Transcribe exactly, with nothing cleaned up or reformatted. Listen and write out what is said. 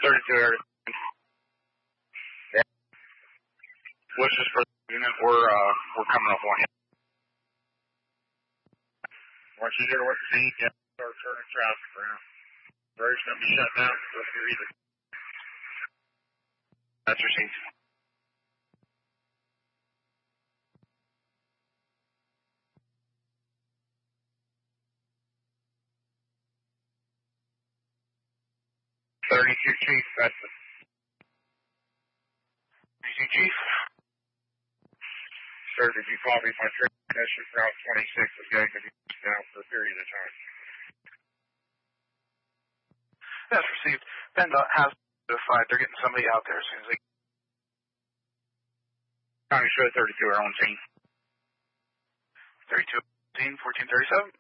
thirty-two area. Yeah. Wishes for the unit. We're, uh, we're coming up on you. Once you hear what you see, yeah, start turning traffic around. Road's going to be shut down so if you're either. That's received. thirty-two Chief, that's it. thirty-two Chief. Sir, did you copy my transmission route twenty-six is going to be down for a period of time? That's received. PennDOT has notified they're getting somebody out there as soon as they... County show thirty-two are on scene. thirty-two on scene, fourteen thirty-seven.